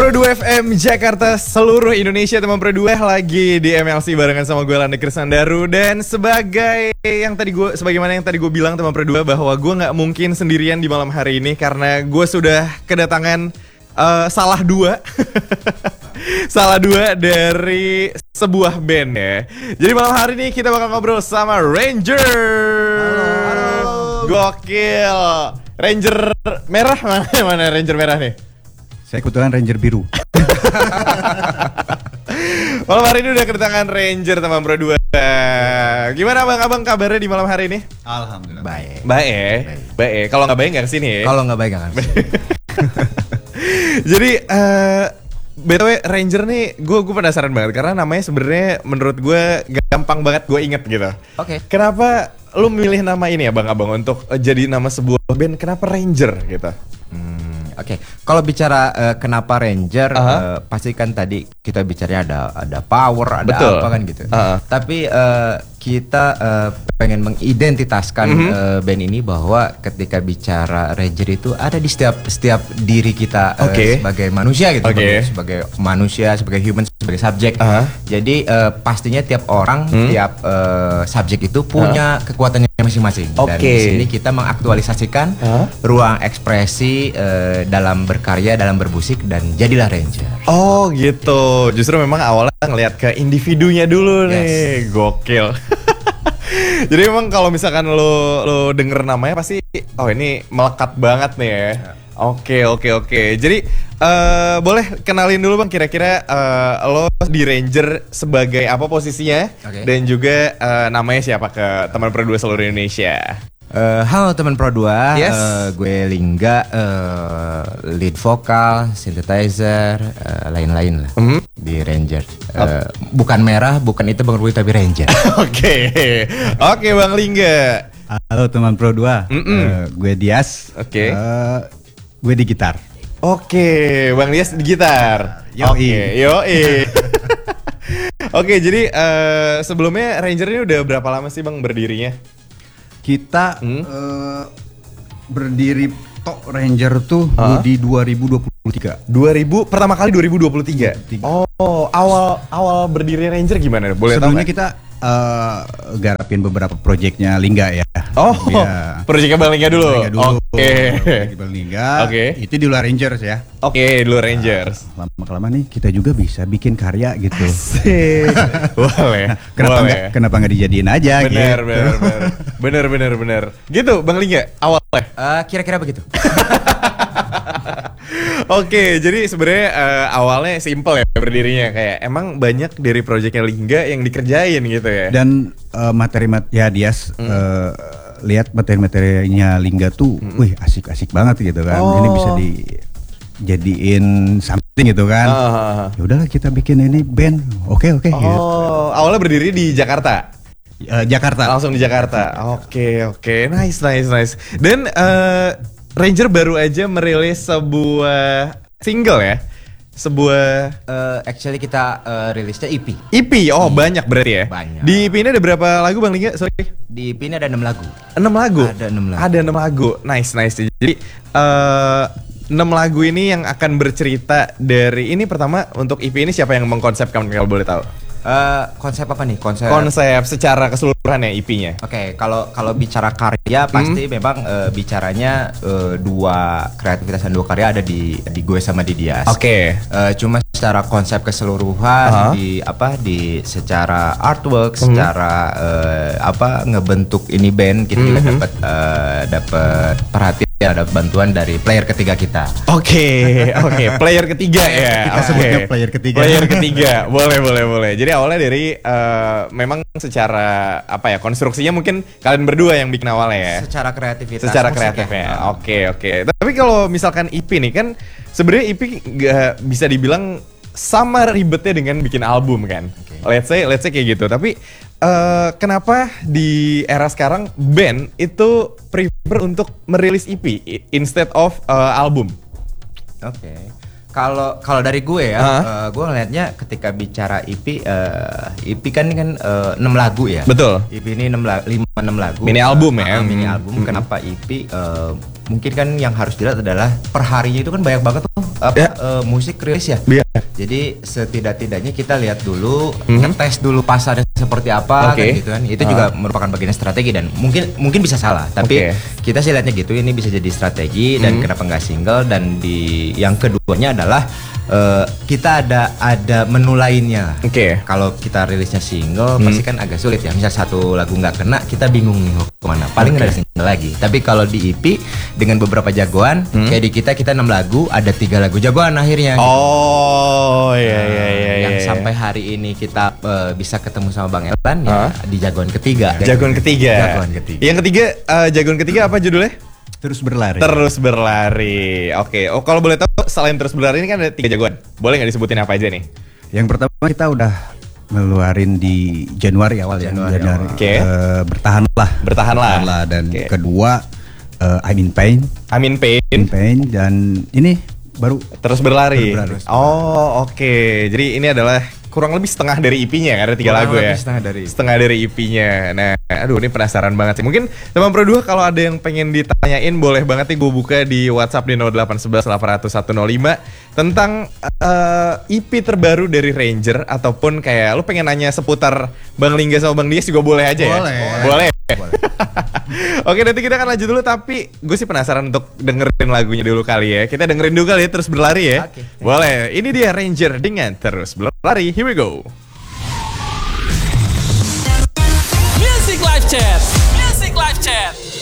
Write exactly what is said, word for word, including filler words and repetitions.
Pro dua F M Jakarta, seluruh Indonesia, teman Pro dua lagi di M L C barengan sama gue Landa Krisandaru. Dan sebagai yang tadi gue, sebagaimana yang tadi gue bilang teman Pro dua, bahwa gue nggak mungkin sendirian di malam hari ini karena gue sudah kedatangan uh, salah dua, salah dua dari sebuah band ya. Jadi malam hari ini kita bakal ngobrol sama Ranger. Halo, halo. Gokil. Ranger merah mana? Mana Ranger merah nih? Saya kebetulan Ranger biru. Malam hari ini udah kedatangan Ranger teman Pro dua. Gimana abang-abang kabarnya di malam hari ini? Alhamdulillah baik. Baik, baik. Kalau nggak baik nggak kesini ya? Kalau nggak baik nggak kesini. Jadi uh, B T W Ranger nih, gue gue penasaran banget karena namanya sebenarnya menurut gue gampang banget gue inget gitu. Oke. Okay. Kenapa lu milih nama ini ya abang-abang untuk uh, jadi nama sebuah band? Kenapa Ranger gitu? Hmm, Oke, okay. Kalau bicara uh, kenapa Ranger, uh-huh. uh, pasti kan tadi kita bicaranya ada ada power, ada Betul. apa kan gitu. Uh-huh. Tapi uh, kita uh, pengen mengidentitaskan mm-hmm. uh, band ini bahwa ketika bicara Ranger itu ada di setiap setiap diri kita uh, okay. sebagai manusia gitu, okay. sebagai manusia, sebagai human, sebagai subjek. Uh-huh. Jadi uh, pastinya tiap orang, hmm? tiap uh, subjek itu punya uh-huh. kekuatannya masing-masing. Okay. Dan di sini kita mengaktualisasikan uh-huh. ruang ekspresi uh, dalam berkarya, dalam bermusik, dan jadilah Ranger. Oh gitu. Justru memang awalnya ngelihat ke individunya dulu nih. Yes. Gokil. Jadi emang kalau misalkan lo lo denger namanya pasti oh ini melekat banget nih ya. Oke oke oke. Jadi uh, boleh kenalin dulu bang kira-kira uh, lo di Ranger sebagai apa posisinya okay. dan juga uh, namanya siapa ke teman Pro dua seluruh Indonesia. Uh, halo teman Pro dua, yes. uh, gue Lingga, uh, lead vokal, synthesizer, uh, lain-lain lah mm-hmm. di Ranger. Uh, oh. Bukan merah, bukan itu Bang Rui, tapi Ranger. Oke, oke Bang Lingga. Halo teman Pro dua, uh, gue Dias. Oke. Okay. Uh, gue di gitar. Oke, okay. Bang Dias di gitar. Yoi. Okay. Yoi. Oke, okay, jadi uh, sebelumnya Ranger ini udah berapa lama sih Bang berdirinya? Kita hmm? uh, berdiri Tok Ranger tuh uh? di dua ribu dua puluh tiga. dua ribu pertama kali dua ribu dua puluh tiga. Oh, awal awal berdiri Ranger gimana? Boleh tahu? Sebelumnya kita uh, garapin beberapa proyeknya Lingga ya. Oh, ya. Proyeknya Bang Lingga dulu. dulu. Oke. Okay. Bang Lingga. Oke. Okay. Itu di luar Rangers ya. Oke, okay, di luar Rangers. Nah, lama-kelamaan nih kita juga bisa bikin karya gitu. Asik. Boleh. Kenapa Boleh. Enggak, kenapa nggak dijadiin aja? Bener, gitu. bener, bener, bener, bener, bener. Gitu, Bang Lingga awalnya. Uh, kira-kira begitu. Oke, jadi sebenarnya uh, awalnya simple ya berdirinya, kayak emang banyak dari proyeknya Lingga yang dikerjain gitu ya. Dan uh, materi-materi ya Dias mm. uh, lihat materi-materinya Lingga tuh, mm. wih asik-asik banget gitu kan. Oh. Ini bisa dijadiin something gitu kan. Uh. Ya udahlah kita bikin ini band. Oke oke. Oh, gitu. Awalnya berdiri di Jakarta. Uh, Jakarta. Langsung di Jakarta. Oke oke, nice nice nice. Dan uh, Ranger baru aja merilis sebuah single ya. Sebuah uh, actually kita uh, rilisnya E P. E P, oh hmm. banyak berarti ya. Banyak. Di E P ini ada berapa lagu Bang Lingga? Sorry. Di E P ini ada enam lagu. enam lagu. Ada enam lagu. Ada enam lagu. Nice nice. Jadi uh, enam lagu ini yang akan bercerita dari ini pertama untuk E P ini siapa yang mengkonsepkan kalau boleh tahu? Uh, konsep apa nih? Konsep konsep secara keseluruhan ya E P-nya. Oke, okay, kalau kalau bicara karya pasti hmm. memang uh, bicaranya uh, dua kreativitas dan dua karya ada di di gue sama di Dias. Oke. Okay. Uh, cuma secara konsep keseluruhan uh-huh. di apa di secara artwork, hmm. secara uh, apa ngebentuk ini band kita hmm. juga dapat uh, dapat perhatian, ada bantuan dari player ketiga kita. Oke, okay, oke, okay. Player ketiga ya. Kita okay. sebutnya player ketiga. Player ketiga, boleh, boleh, boleh. Jadi awalnya dari uh, memang secara apa ya konstruksinya mungkin kalian berdua yang bikin awalnya ya. Secara kreativitas. Secara kreatifnya. Oke, oke. Tapi kalau misalkan E P nih kan sebenarnya E P gak bisa dibilang sama ribetnya dengan bikin album kan. Okay. Let's say, let's say kayak gitu. Tapi uh, kenapa di era sekarang band itu prefer untuk merilis E P instead of uh, album? Oke. Okay. Kalau kalau dari gue ya, Uh. uh, gue ngelihatnya ketika bicara E P, uh, E P kan kan uh, enam lagu ya. Betul. E P ini enam lagu, lima enam lagu. Mini album ya. Uh, mini album. Hmm. Kenapa E P? Uh, mungkin kan yang harus dilihat adalah per harinya itu kan banyak banget tuh apa Ya. uh, musik rilis ya. Iya. Jadi setidak-tidaknya kita lihat dulu, Mhm. ngetes dulu pasarnya seperti apa, Oke. kan gitu kan. Itu Uh. juga merupakan bagian strategi dan mungkin mungkin bisa salah, tapi Oke. kita sih lihatnya gitu. Ini bisa jadi strategi dan Mhm. kenapa nggak single, dan di yang keduanya adalah uh, kita ada ada menu lainnya. Oke. Kalau kita rilisnya single Hmm. pasti kan agak sulit ya. Misal satu lagu nggak kena, kita bingung nih mau kemana. Paling Oke. ada single lagi. Tapi kalau di E P dengan beberapa jagoan, Hmm. kayak di kita kita enam lagu, ada tiga lagu jagoan akhirnya. gitu. Oh, iya iya iya. Yang iya. sampai hari ini kita uh, bisa ketemu sama Bang Elan ya Hah? di jagoan ketiga. Jagoan ketiga. Jagoan ketiga. Yang ketiga, uh, jagoan ketiga apa judulnya? Terus berlari. Terus berlari. Oke. Oh, kalau boleh tahu selain terus berlari ini kan ada tiga jagoan. Boleh nggak disebutin apa aja nih? Yang pertama kita udah ngeluarin di Januari awal ya. Januari awal. Oke. Eh, bertahanlah. Bertahanlah. Bertahanlah. Dan Oke. kedua eh, I'm in pain. Amin Pain. In pain dan ini baru Terus berlari. Terus berlari. Oh, oke. Jadi ini adalah kurang lebih setengah dari E P-nya kan, ada tiga Kurang lagu ya. lebih setengah dari. Setengah dari E P-nya. Nah, aduh ini penasaran banget sih. Mungkin teman Pro dua kalau ada yang pengen ditanyain boleh banget nih gue buka di WhatsApp di nol delapan satu satu delapan nol nol satu nol lima tentang eh, E P terbaru dari Ranger, ataupun kayak lu pengen nanya seputar Bang Lingga sama Bang Dias juga boleh aja ya. Boleh. Boleh. Oke, nanti kita akan lanjut dulu, tapi gue sih penasaran untuk dengerin lagunya dulu kali ya. Kita dengerin dulu kali ya, terus berlari ya. Oke. Boleh. Ini dia Ranger dengan Terus Berlari. Here we go. Music Live Chat. Music Live Chat.